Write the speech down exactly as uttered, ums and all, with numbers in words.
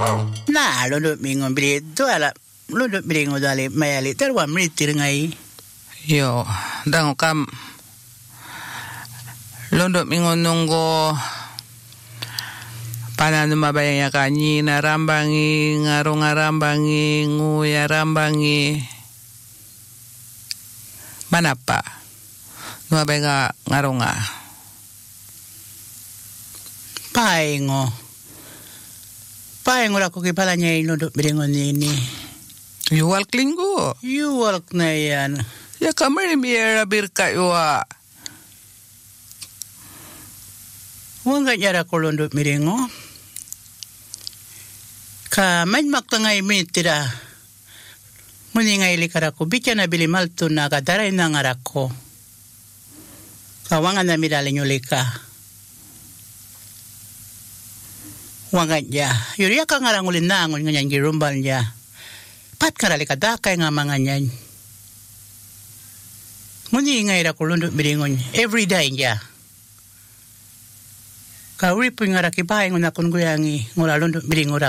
Na londo mingon bri doala londo bringo dale mayali terwa mritir ngai. Yo, dango kam londo mingon nunggo pananu mabayang kanyi na rambangi ngaro ngarambangi nguya rambangi manapa nuabenga ngaronga paingo paingo la ko ke palanya londo bringo nini yuwal klingo yuwal na yan ya kamari miera birka yuwa wanga nyara ko londo bringo ka man maktangay mitira muni ngai likara ko bichana bili malto na kadara ina ngarako ka wanga na midale nyoleka wanga ya yuri ka ngarangulin na ngon nganyan girumbal ya pat karali kadaka nga mga nyan muni ngai ra ko londo bringon every day ya ka uri punga ra kibahay ngona kun guyangi ngora londo bringo